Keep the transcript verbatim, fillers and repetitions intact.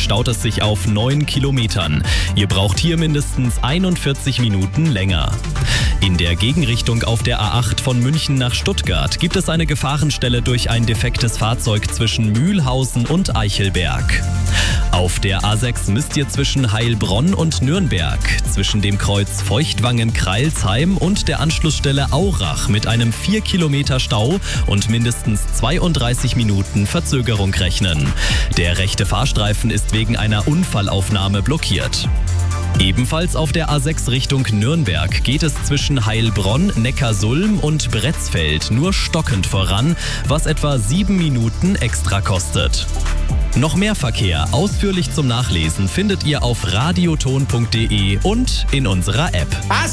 staut es sich auf neun Kilometern. Ihr braucht hier mindestens einundvierzig Minuten länger. In der Gegenrichtung auf der A acht von München nach Stuttgart gibt es eine Gefahrenstelle durch ein defektes Fahrzeug zwischen Mühlhausen und Eichelberg. Auf der A sechs müsst ihr zwischen Heilbronn und Nürnberg, zwischen dem Kreuz Feuchtwangen-Kreilsheim und der Anschlussstelle Aurach mit einem vier Kilometer Stau und mindestens zweiunddreißig Minuten Verzögerung rechnen. Der rechte Fahrstreifen ist wegen einer Unfallaufnahme blockiert. Ebenfalls auf der A sechs Richtung Nürnberg geht es zwischen Heilbronn, Neckarsulm und Bretzfeld nur stockend voran, was etwa sieben Minuten extra kostet. Noch mehr Verkehr ausführlich zum Nachlesen findet ihr auf radioton punkt de und in unserer App. Was?